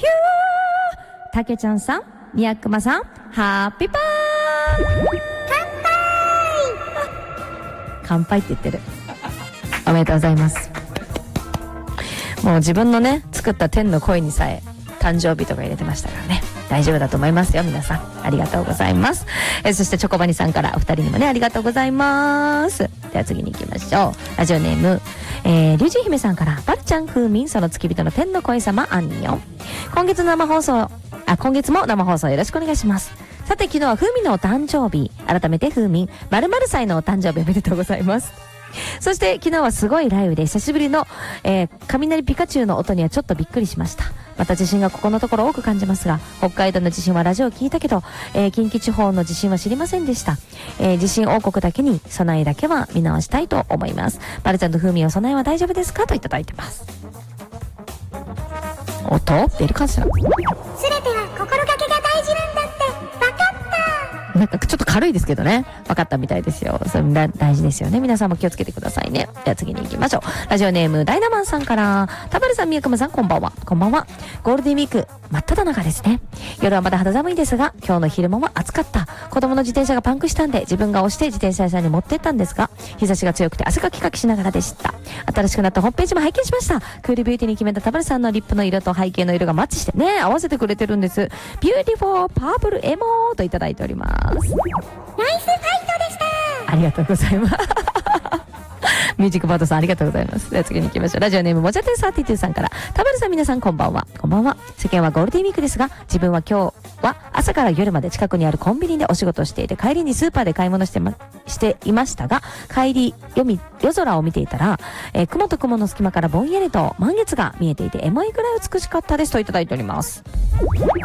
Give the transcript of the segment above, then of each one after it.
ヒューたけちゃんさん、みやくまさん、ハッピーパー乾杯って言ってる。おめでとうございます。もう自分のね作った天の声にさえ誕生日とか入れてましたからね、大丈夫だと思いますよ。皆さんありがとうございます。そしてチョコバニさんからお二人にもねありがとうございます。では次に行きましょう。ラジオネームリュウジ姫さんから、バルちゃん、風民、その付き人の天の声様、アンニョン。今月も生放送よろしくお願いします。さて昨日は風民のお誕生日、改めて風民〇〇歳のお誕生日おめでとうございます。そして昨日はすごい雷雨で久しぶりの、雷ピカチュウの音にはちょっとびっくりしました。また地震がここのところ多く感じますが、北海道の地震はラジオを聞いたけど、近畿地方の地震は知りませんでした。地震王国だけに備えだけは見直したいと思います。バルちゃんと風味お備えは大丈夫ですかといただいてます。音出るかしら。 全ては心がけが大事なんだって分かった。 なんかちょっと軽いですけどね、分かったみたいですよ。それ大事ですよね。皆さんも気をつけてくださいね。では次に行きましょう。ラジオネームダイナマンさんから、田原さん、宮熊さん、こんばんは。こんばんは。ゴールデンウィーク真っ只中ですね。夜はまだ肌寒いですが、今日の昼間は暑かった。子供の自転車がパンクしたんで自分が押して自転車屋さんに持ってったんですが、日差しが強くて汗かきかきしながらでした。新しくなったホームページも拝見しました。クールビューティーに決めた田原さんのリップの色と背景の色がマッチしてね、合わせてくれてるんです。ビューティフォーパープルエモーといただいております。 ナイスファイトでした。 ありがとうございます。ミュージックバードさんありがとうございます。では次に行きましょう。ラジオネームもじゃてん32さんから、田原さん、皆さんこんばんは。こんばんは。世間はゴールデンウィークですが、自分は今日は朝から夜まで近くにあるコンビニでお仕事をしていて、帰りにスーパーで買い物していましたが、帰り夜空を見ていたら、雲と雲の隙間からぼんやりと満月が見えていて、エモいくらい美しかったですといただいております。 月が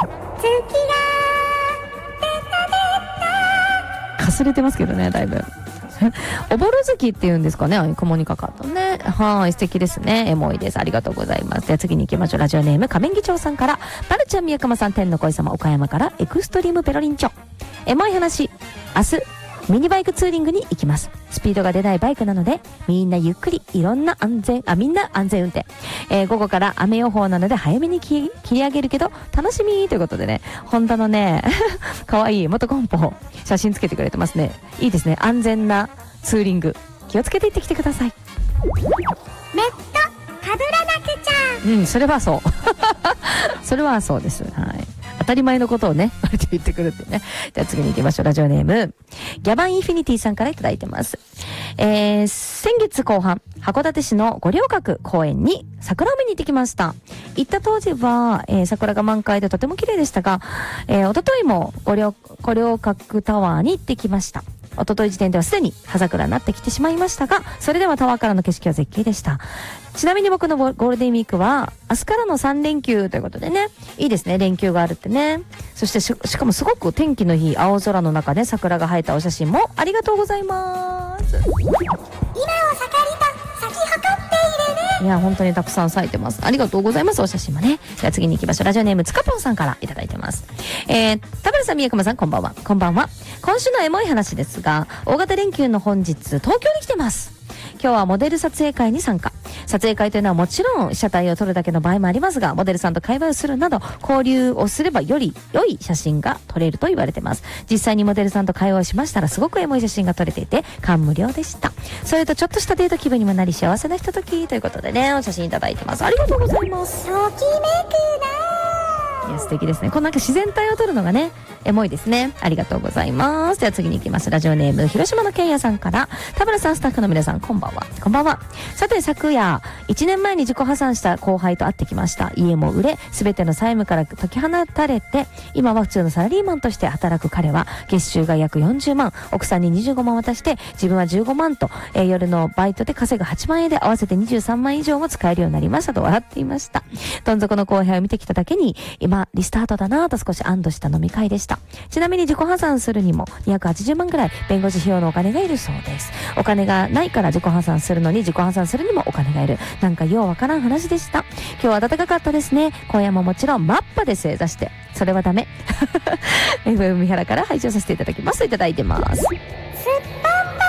かすれてますけどね、だいぶ。おぼろ月っていうんですかね、雲にかかったね。はい、素敵ですね。エモいです。ありがとうございます。では次に行きましょう。ラジオネーム仮面議長さんから、バルちゃん、宮川さん、天の声様、岡山からエクストリームペロリンチョ。エモい話、明日ミニバイクツーリングに行きます。スピードが出ないバイクなので、みんなゆっくり、みんな安全運転。午後から雨予報なので早めに切り上げるけど楽しみということでね、ホンダのねかわいい元コンポ写真つけてくれてますね。いいですね。安全なツーリング、気をつけていってきてください。 ネットかぶらなくちゃ。 それはそうそれはそうです。はい、当たり前のことをね言ってくるってね。では次に行きましょう。ラジオネームギャバンインフィニティさんからいただいてます。先月後半、函館市の五稜郭公園に桜を見に行ってきました。行った当時は、桜が満開でとても綺麗でしたが、一昨日も五稜郭タワーに行ってきました。一昨日時点ではすでに葉桜になってきてしまいましたが、それではタワーからの景色は絶景でした。ちなみに僕のゴールデンウィークは明日からの3連休ということでね、いいですね、連休があるってね。そして しかもすごく天気のいい青空の中で桜が生えたお写真もありがとうございます。 今を盛りと咲き誇っているね。 いや本当にたくさん咲いてます。ありがとうございます。お写真もね。では次に行きましょう。ラジオネームつかぽんさんからいただいてます。田原さん、宮熊さん、こんばんは。こんばんは。今週のエモい話ですが、大型連休の本日東京に来てます。今日はモデル撮影会に参加。撮影会というのはもちろん被写体を撮るだけの場合もありますが、モデルさんと会話をするなど交流をすればより良い写真が撮れると言われてます。実際にモデルさんと会話をしましたらすごくエモい写真が撮れていて感無量でした。それとちょっとしたデート気分にもなり幸せなひとときということでね、お写真いただいてます。ありがとうございます。 ときめくいや素敵ですね。このなんか自然体を撮るのがねエモいですね。ありがとうございます。では次に行きます。ラジオネーム広島のケンヤさんから、田村さん、スタッフの皆さん、こんばんは。こんばんは。さて昨夜1年前に自己破産した後輩と会ってきました。家も売れ全ての債務から解き放たれて今は普通のサラリーマンとして働く彼は、月収が約40万、奥さんに25万渡して自分は15万と、夜のバイトで稼ぐ8万円で合わせて23万以上も使えるようになりましたと笑っていました。どん底の後輩を見てきただけに今リスタートだなぁと少し安堵した飲み会でした。ちなみに自己破産するにも280万ぐらい弁護士費用のお金がいるそうです。お金がないから自己破産するのに自己破産するにもお金がいる。なんかようわからん話でした。今日は暖かかったですね。今夜ももちろんマッパで正座して、それはダメFM 三原から拝聴させていただきますといただいてます。 すっ